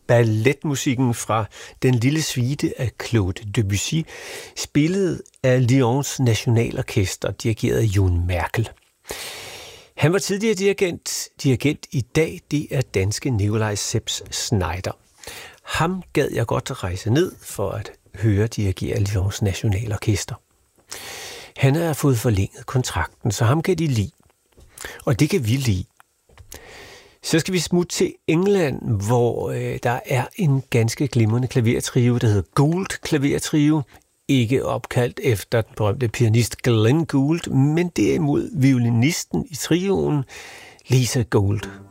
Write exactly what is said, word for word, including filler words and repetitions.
balletmusikken fra Den lille suite af Claude Debussy, spillet af Lyons Nationalorkester, dirigeret af Jon Merkel. Han var tidligere dirigent. Dirigent i dag, det er danske Nikolaj Seps Schneider. Ham gad jeg godt rejse ned for at høre dirigere Lyons Nationalorkester. Han har fået forlænget kontrakten, så ham kan de lide. Og det kan vi lide. Så skal vi smutte til England, hvor øh, der er en ganske glimrende klavertrio, der hedder Gould Klavertrio. Ikke opkaldt efter den berømte pianist Glenn Gould, men derimod violinisten i trioen, Lisa Gould.